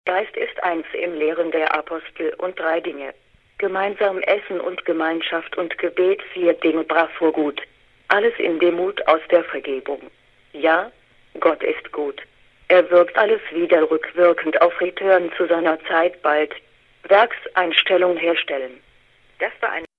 Geist ist eins im Lehren der Apostel und 3 Dinge. Gemeinsam essen und Gemeinschaft und Gebet, 4 Dinge bravo gut. Alles in Demut aus der Vergebung. Ja, Gott ist gut. Er wirkt alles wieder rückwirkend auf Return zu seiner Zeit bald. Werkseinstellung herstellen. Das war ein